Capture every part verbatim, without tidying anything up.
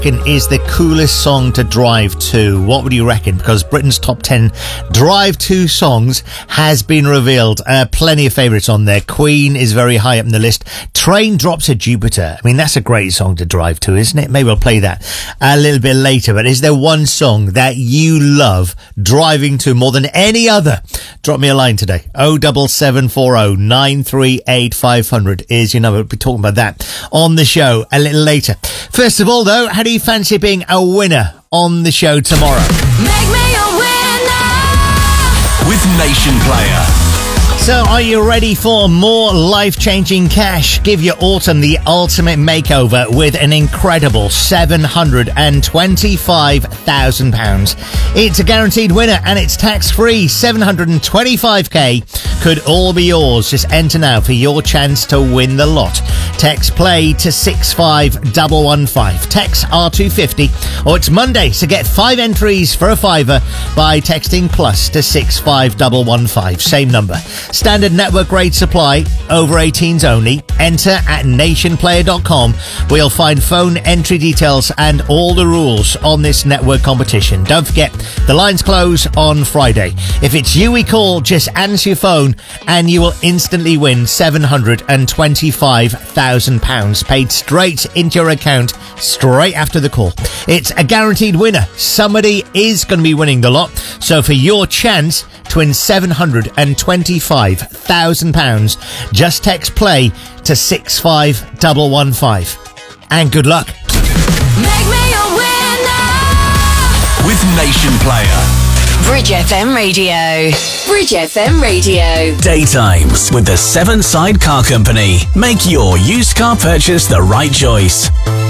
is the coolest song to drive to? What would you reckon? Because Britain's top ten drive to songs has been revealed. Uh, plenty of favourites on there. Queen is very high up in the list. Train Drops at Jupiter. I mean, that's a great song to drive to, isn't it? Maybe we'll play that a little bit later. But is there one song that you love driving to more than any other? Drop me a line today. oh seven seven four oh nine three eight five hundred is your number. We'll be talking about that on the show a little later. First of all, though, how do you fancy being a winner on the show tomorrow? Make me a winner with Nation Player. So, are you ready for more life-changing cash? Give your autumn the ultimate makeover with an incredible seven hundred twenty-five thousand pounds. It's a guaranteed winner and it's tax-free. seven hundred twenty-five k could all be yours. Just enter now for your chance to win the lot. Text play to six five one one five. Text R two fifty, or it's Monday, so get five entries for a fiver by texting plus to six five one one five. Same number. Standard network rate supply, over eighteens only. Enter at nation player dot com, where you'll find phone entry details and all the rules on this network competition. Don't forget, the lines close on Friday. If it's you we call, just answer your phone and you will instantly win seven hundred twenty-five thousand pounds paid straight into your account straight after the call. It's a guaranteed winner. Somebody is going to be winning the lot. So for your chance to win seven hundred twenty-five thousand pounds, just text play to six five one one five. And good luck. Make me a winner with Nation Player. Bridge F M Radio. Bridge F M Radio. Daytimes with the Seven Side Car Company. Make your used car purchase the right choice.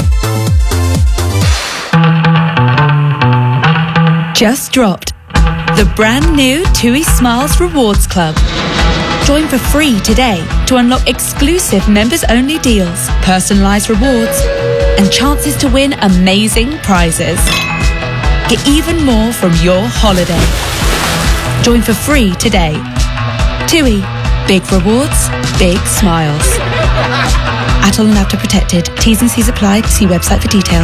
Just dropped the brand new TUI Smiles Rewards Club. Join for free today to unlock exclusive members-only deals, personalised rewards, and chances to win amazing prizes. Get even more from your holiday. Join for free today. TUI. Big rewards, big smiles. Atoll and After Protected. T's and C's apply. See website for details.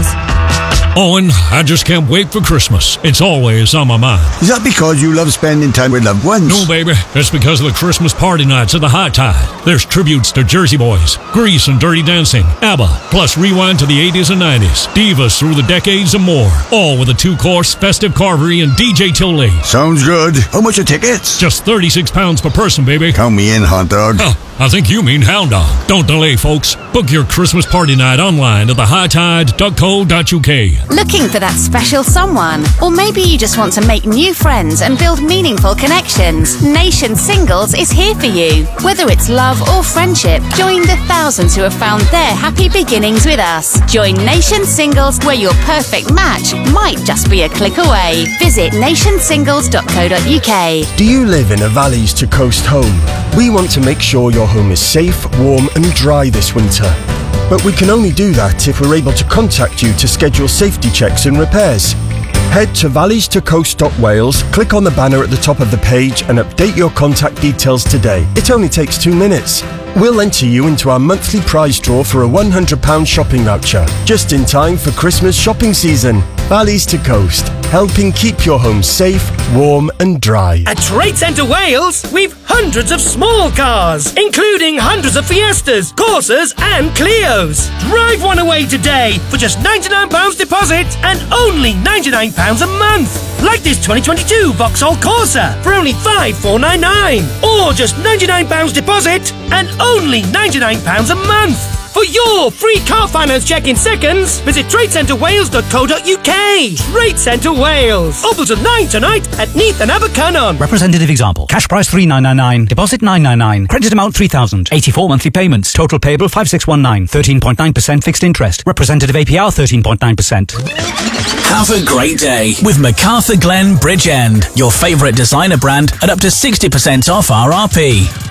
Owen, I just can't wait for Christmas. It's always on my mind. Is that because you love spending time with loved ones? No, baby. It's because of the Christmas party nights at the High Tide. There's tributes to Jersey Boys, Grease and Dirty Dancing, ABBA, plus rewind to the eighties and nineties, divas through the decades and more. All with a two-course festive carvery and D J till late. Sounds good. How much are tickets? Just thirty-six pounds per person, baby. Count me in, hot dog. Oh, I think you mean hound dog. Don't delay, folks. Book your Christmas party night online at the high tide dot co dot uk. Looking for that special someone? Or maybe you just want to make new friends and build meaningful connections? Nation Singles is here for you. Whether it's love or friendship, join the thousands who have found their happy beginnings with us. Join Nation Singles, where your perfect match might just be a click away. Visit nation singles dot co dot uk. Do you live in a valleys to coast home? We want to make sure your home is safe, warm and dry this winter. But we can only do that if we're able to contact you to schedule safety checks and repairs. Head to valleys to coast dot wales, click on the banner at the top of the page and update your contact details today. It only takes two minutes. We'll enter you into our monthly prize draw for a one hundred pounds shopping voucher, just in time for Christmas shopping season. Valleys to Coast, helping keep your home safe, warm and dry. At Trade Centre Wales, we've hundreds of small cars, including hundreds of Fiestas, Corsas and Clios. Drive one away today for just ninety-nine pounds deposit and only ninety-nine pounds a month. Like this twenty twenty-two Vauxhall Corsa for only five thousand four hundred ninety-nine pounds. Or just ninety-nine pounds deposit and only ninety-nine pounds a month. For your free car finance check in seconds, visit trade centre wales dot co dot uk. Trade Centre Wales. Open till nine tonight at Neath and Abercynon. Representative example. Cash price three thousand nine hundred ninety-nine. Deposit nine hundred ninety-nine. Credit amount three thousand. eighty-four monthly payments. Total payable five thousand six hundred nineteen. thirteen point nine percent fixed interest. Representative A P R thirteen point nine percent. Have a great day with MacArthur Glen Bridge End. Your favourite designer brand at up to sixty percent off R R P.